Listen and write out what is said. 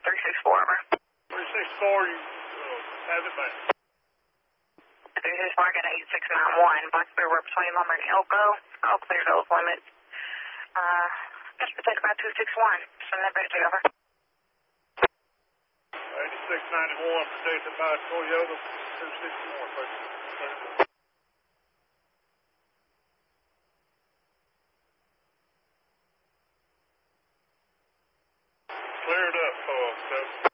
364, over. 364, you have it back. 364, I got 8691. Black Bear, we're between Lumber and Elko. All clear those limits. Just protect about 261. Send that back to you, over. 8691, protected by Toyota 261. Cleared up, so.